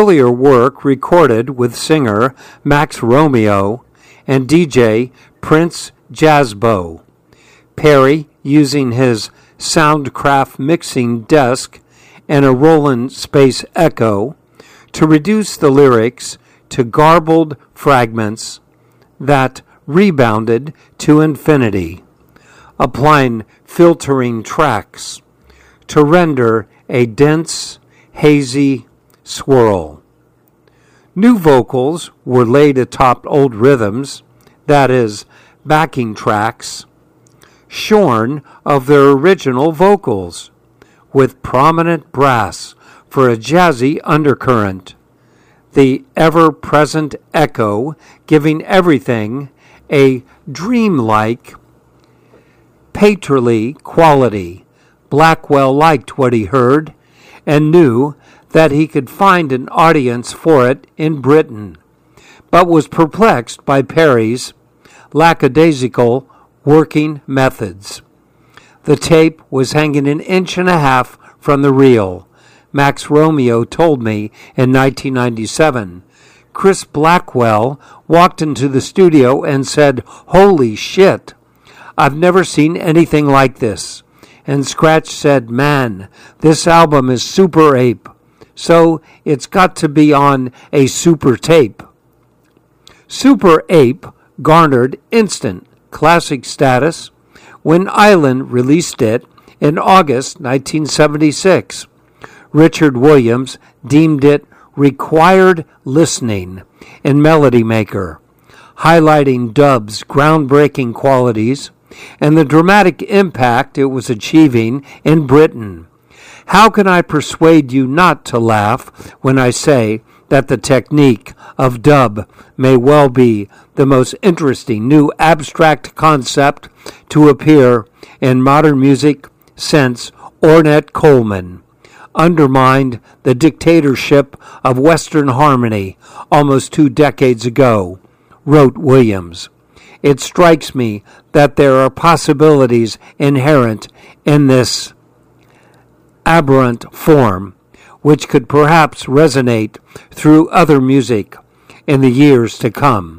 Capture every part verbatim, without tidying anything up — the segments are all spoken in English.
earlier work recorded with singer Max Romeo and D J Prince Jazzbo. Perry, using his Soundcraft mixing desk and a Roland Space Echo, to reduce the lyrics to garbled fragments that rebounded to infinity, applying filtering tracks to render a dense, hazy swirl. New vocals were laid atop old rhythms, that is, backing tracks, shorn of their original vocals, with prominent brass for a jazzy undercurrent, the ever-present echo giving everything a dreamlike, painterly quality. Blackwell liked what he heard and knew that he could find an audience for it in Britain, but was perplexed by Perry's lackadaisical working methods. The tape was hanging an inch and a half from the reel. Max Romeo told me in nineteen ninety-seven. Chris Blackwell walked into the studio and said, "Holy shit, I've never seen anything like this." And Scratch said, "Man, this album is Super Ape, so it's got to be on a super tape." Super Ape garnered instant classic status when Island released it in August nineteen seventy-six. Richard Williams deemed it required listening in Melody Maker, highlighting Dub's groundbreaking qualities and the dramatic impact it was achieving in Britain. How can I persuade you not to laugh when I say that the technique of dub may well be the most interesting new abstract concept to appear in modern music since Ornette Coleman undermined the dictatorship of Western harmony almost two decades ago, wrote Williams. It strikes me that there are possibilities inherent in this aberrant form, which could perhaps resonate through other music in the years to come.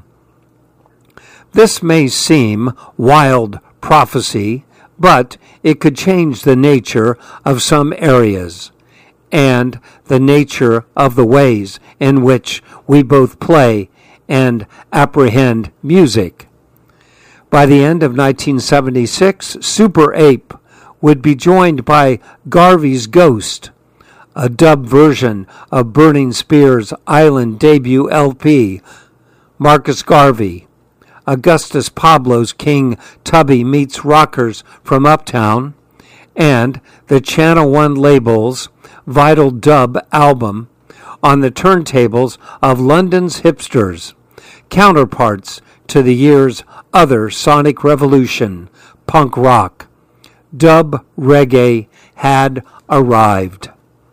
This may seem wild prophecy, but it could change the nature of some areas and the nature of the ways in which we both play and apprehend music. By the end of nineteen seventy-six, Super Ape would be joined by Garvey's Ghost, a dub version of Burning Spear's Island debut L P, Marcus Garvey, Augustus Pablo's King Tubby Meets Rockers from Uptown, and the Channel One label's Vital Dub album on the turntables of London's hipsters, counterparts to the year's other sonic revolution, punk rock. Dub reggae had arrived.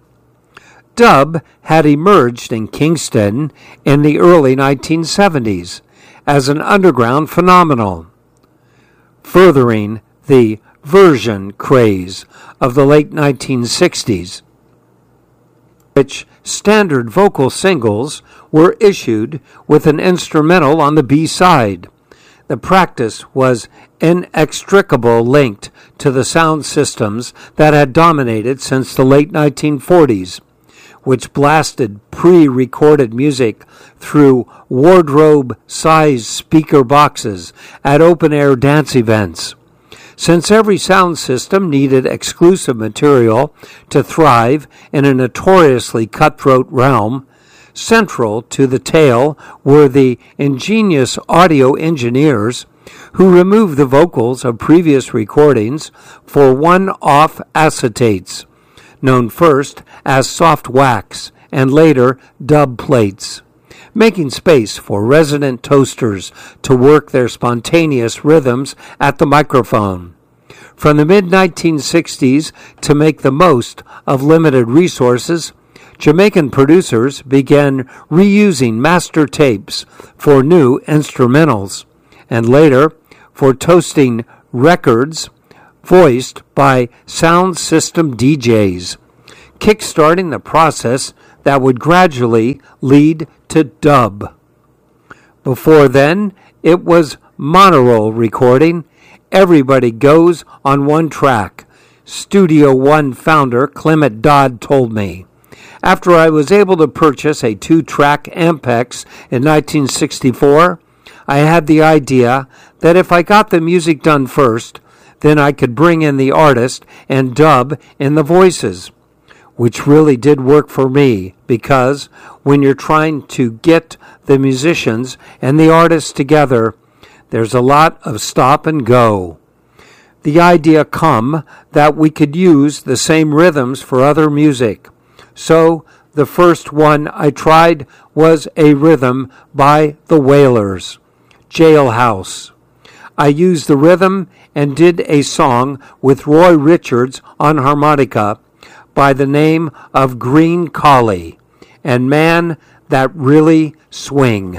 Dub had emerged in Kingston in the early nineteen seventies as an underground phenomenon, furthering the version craze of the late nineteen sixties, which standard vocal singles were issued with an instrumental on the B-side. The practice was inextricably linked to the sound systems that had dominated since the late nineteen forties, which blasted pre-recorded music through wardrobe-sized speaker boxes at open-air dance events. Since every sound system needed exclusive material to thrive in a notoriously cutthroat realm, central to the tale were the ingenious audio engineers who removed the vocals of previous recordings for one-off acetates, known first as soft wax and later dub plates, making space for resident toasters to work their spontaneous rhythms at the microphone. From the mid nineteen sixties, to make the most of limited resources, Jamaican producers began reusing master tapes for new instrumentals, and later for toasting records voiced by sound system D Js. Kickstarting the process, that would gradually lead to dub. Before then, it was monorail recording. Everybody goes on one track. Studio One founder Clement Dodd told me. After I was able to purchase a two-track Ampex in nineteen sixty-four, I had the idea that if I got the music done first, then I could bring in the artist and dub in the voices, which really did work for me because when you're trying to get the musicians and the artists together, there's a lot of stop and go. The idea come that we could use the same rhythms for other music. So the first one I tried was a rhythm by the Wailers, Jailhouse. I used the rhythm and did a song with Roy Richards on harmonica by the name of Green Collie, and man, that really swing.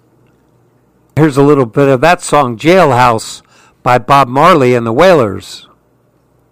Here's a little bit of that song, Jailhouse, by Bob Marley and the Wailers.